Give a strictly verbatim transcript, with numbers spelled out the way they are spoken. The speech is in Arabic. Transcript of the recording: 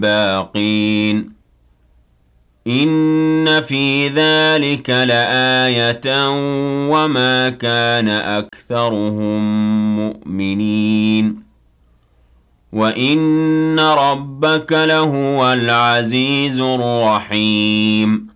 باقين إن في ذلك لآية وما كان أكثرهم مؤمنين وإن ربك لهو العزيز الرحيم